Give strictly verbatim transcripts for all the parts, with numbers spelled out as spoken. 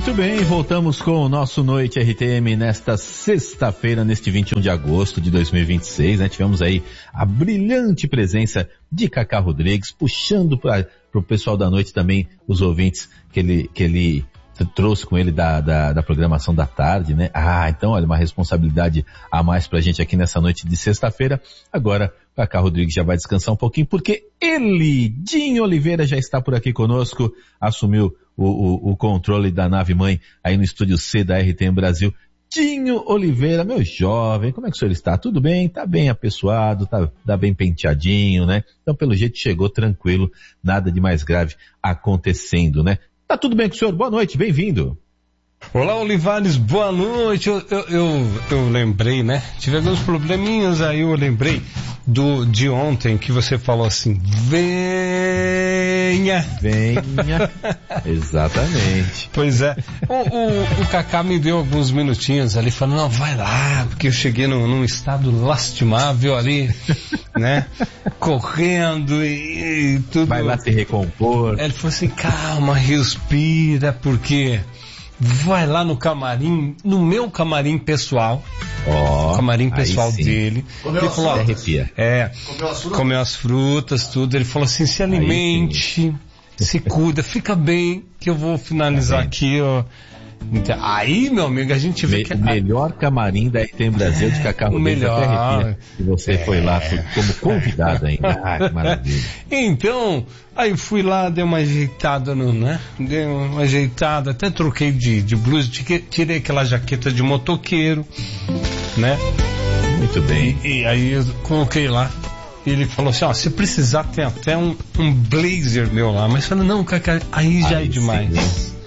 Muito bem, voltamos com o nosso Noite R T M nesta sexta-feira, neste vinte e um de agosto de dois mil e vinte e seis, né? Tivemos aí a brilhante presença de Cacá Rodrigues, puxando para o pessoal da noite também os ouvintes que ele, que ele trouxe com ele da, da, da programação da tarde, né? Ah, então olha, uma responsabilidade a mais pra gente aqui nessa noite de sexta-feira. Agora, Cacá Rodrigues já vai descansar um pouquinho, porque ele, Dinho Oliveira, já está por aqui conosco, assumiu o, o, o controle da nave-mãe aí no estúdio C da R T M Brasil. Dinho Oliveira, meu jovem, como é que o senhor está? Tudo bem? Tá bem apessoado, tá, tá bem penteadinho, né? Então, pelo jeito, chegou tranquilo, nada de mais grave acontecendo, né? Tá tudo bem com o senhor? Boa noite, bem-vindo. Olá, Olivares, boa noite. Eu, eu, eu, eu lembrei, né? Tive alguns probleminhas, aí eu lembrei do, de ontem que você falou assim, venha. Venha. Exatamente. Pois é. O, o, o Cacá me deu alguns minutinhos ali, falando, não, vai lá, porque eu cheguei num, num estado lastimável ali, né? Correndo e, e tudo. Vai lá se recompor. Ele falou assim, calma, respira, porque... vai lá no camarim, no meu camarim pessoal, oh, camarim pessoal dele. Comeu ele falou, arrepia. É, comeu as, comeu as frutas, tudo. Ele falou assim, se alimente, se cuida, fica bem, que eu vou finalizar tá aqui, ó. Então, aí, meu amigo, a gente vê Me, que... O melhor camarim da R T M Brasil de Cacá Rodrigues, melhor. Até arrepia, e você é. foi lá como convidado ainda. Ah, que maravilha. Então, aí fui lá, dei uma ajeitada no, né? Dei uma ajeitada, até troquei de, de blusa, tirei aquela jaqueta de motoqueiro, né? Muito bem. E, e aí eu coloquei lá. E ele falou assim, ó, se precisar tem até um, um blazer meu lá. Mas falei, não, Cacá, aí já aí é demais. Sim,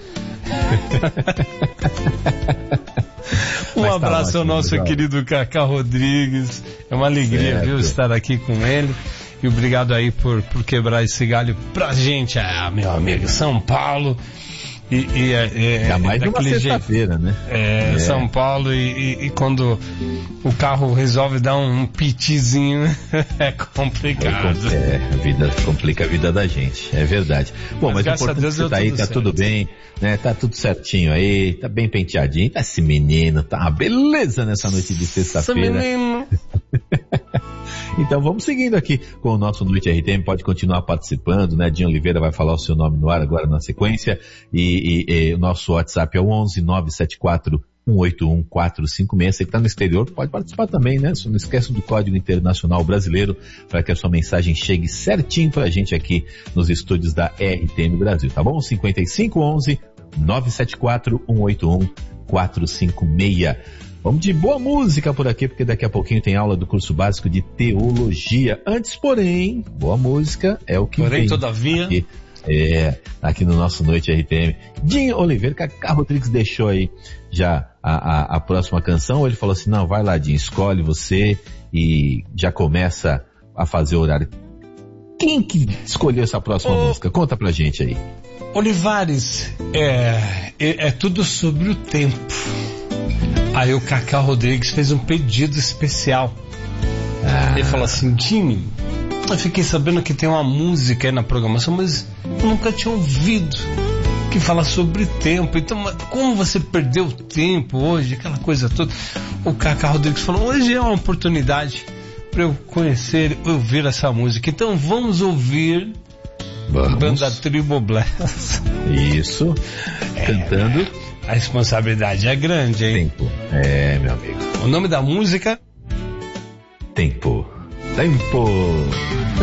um Mas abraço tá ótimo, ao nosso legal. querido Cacá Rodrigues. É uma alegria, certo. viu, estar aqui com ele. E obrigado aí por, por quebrar esse galho pra gente, ah, meu amigo, São Paulo. E, e é, é mais uma sexta-feira, né? É, é, São Paulo e, e, e quando o carro resolve dar um, um pitizinho, é complicado. É, a vida complica a vida da gente, é verdade. Bom, mas, mas o importante é que você tá aí, tá certo. Tudo bem, né? Tá tudo certinho aí, tá bem penteadinho, tá esse menino, tá uma beleza nessa noite de sexta-feira. Esse menino. Então vamos seguindo aqui com o nosso Noite R T M, pode continuar participando, né? Dinho Oliveira vai falar o seu nome no ar agora na sequência, e, e, e o nosso WhatsApp é o onze nove sete quatro um oito um quatro cinco seis, você que está no exterior pode participar também, né? Só não esquece do Código Internacional Brasileiro para que a sua mensagem chegue certinho pra gente aqui nos estúdios da R T M Brasil, tá bom? cinquenta e cinco onze nove sete quatro um oito um quatro cinco seis. Vamos de boa música por aqui, porque daqui a pouquinho tem aula do curso básico de teologia. Antes, porém, boa música é o que porém, vem todavia... aqui, é, aqui no nosso Noite R T M. Dinho Oliveira, Cacá Rodrigues deixou aí já a, a, a próxima canção, ou ele falou assim, não, vai lá, Dinho, escolhe você e já começa a fazer o horário. Quem que escolheu essa próxima Ô, música? Conta pra gente aí. Olivares, é, é, é tudo sobre o tempo. Aí o Cacá Rodrigues fez um pedido especial. Ah. Ele falou assim, Jimmy, eu fiquei sabendo que tem uma música aí na programação, mas eu nunca tinha ouvido, que fala sobre tempo. Então, como você perdeu o tempo hoje, aquela coisa toda. O Cacá Rodrigues falou, hoje é uma oportunidade para eu conhecer, ouvir essa música. Então vamos ouvir vamos. Banda Tribobless. Isso, é. Cantando. A responsabilidade é grande, hein? Tempo. É, meu amigo. O nome da música? Tempo. Tempo.